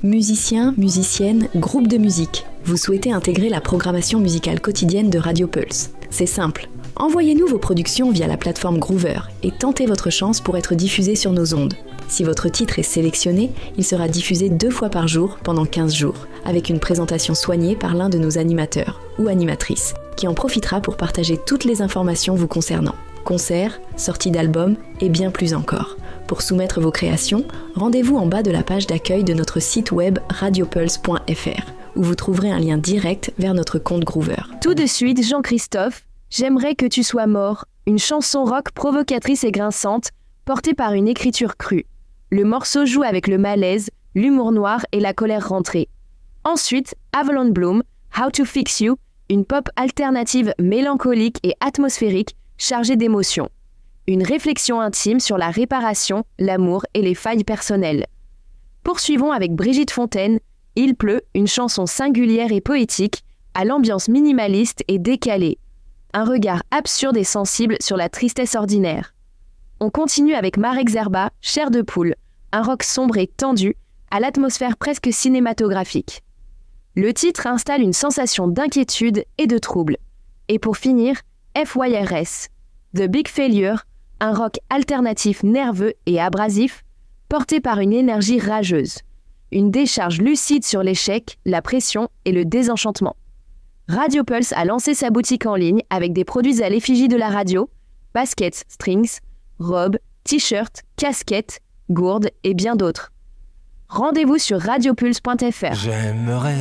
Musiciens, musiciennes, groupes de musique, vous souhaitez intégrer la programmation musicale quotidienne de Radio Pulse. C'est simple. Envoyez-nous vos productions via la plateforme Groover et tentez votre chance pour être diffusé sur nos ondes. Si votre titre est sélectionné, il sera diffusé 2 fois par jour pendant 15 jours, avec une présentation soignée par l'un de nos animateurs ou animatrices, qui en profitera pour partager toutes les informations vous concernant. Concerts, sorties d'albums et bien plus encore. Pour soumettre vos créations, rendez-vous en bas de la page d'accueil de notre site web radiopulse.fr, où vous trouverez un lien direct vers notre compte Groover. Tout de suite, Jean-Christophe, J'aimerais que tu sois mort, une chanson rock provocatrice et grinçante, portée par une écriture crue. Le morceau joue avec le malaise, l'humour noir et la colère rentrée. Ensuite, Avalon Bloom, How to Fix You, une pop alternative mélancolique et atmosphérique, chargée d'émotions. Une réflexion intime sur la réparation, l'amour et les failles personnelles. Poursuivons avec Brigitte Fontaine, Il pleut, une chanson singulière et poétique, à l'ambiance minimaliste et décalée. Un regard absurde et sensible sur la tristesse ordinaire. On continue avec Marek Zerba, Chair de poule, un rock sombre et tendu, à l'atmosphère presque cinématographique. Le titre installe une sensation d'inquiétude et de trouble. Et pour finir, FYRS, The Big Failure, un rock alternatif nerveux et abrasif, porté par une énergie rageuse. Une décharge lucide sur l'échec, la pression et le désenchantement. Radio Pulse a lancé sa boutique en ligne avec des produits à l'effigie de la radio, baskets, strings, robes, t-shirts, casquettes, gourdes et bien d'autres. Rendez-vous sur radiopulse.fr. J'aimerais